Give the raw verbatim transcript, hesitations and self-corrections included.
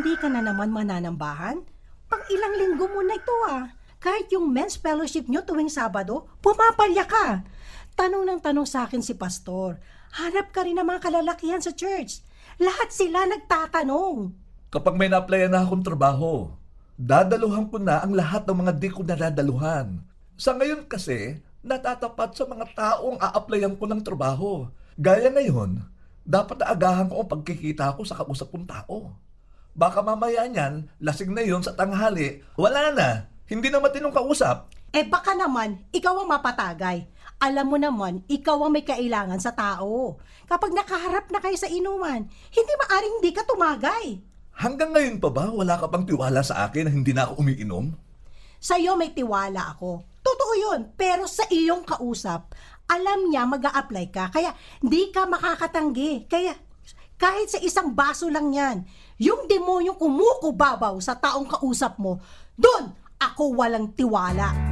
Hindi ka na naman mananambahan? Pang ilang linggo mo na ito ah. Kahit yung men's fellowship nyo tuwing Sabado, pumapalya ka. Tanong ng tanong sa akin si Pastor, hanap ka rin ng mga kalalakihan sa church. Lahat sila nagtatanong. Kapag may na-applyan na akong trabaho, dadaluhan ko na ang lahat ng mga di ko nadadaluhan. Sa ngayon kasi, natatapat sa mga taong a-applyan ko ng trabaho. Gaya ngayon, dapat naagahan ko ang pagkikita ko sa kausap kong tao. Baka mamaya niyan, lasing na yun sa tanghali, wala na, hindi na matinong kausap. Eh baka naman, ikaw ang mapatagay. Alam mo naman, ikaw ang may kailangan sa tao. Kapag nakaharap na kayo sa inuman, hindi maaring hindi ka tumagay. Hanggang ngayon pa ba, wala ka pang tiwala sa akin na hindi na ako umiinom? Sa'yo may tiwala ako. Totoo yun, pero sa iyong kausap, alam niya mag-a-apply ka, kaya di ka makakatanggi. Kaya kahit sa isang baso lang yan, yung demonyong kumukubabaw sa taong kausap mo, doon ako walang tiwala.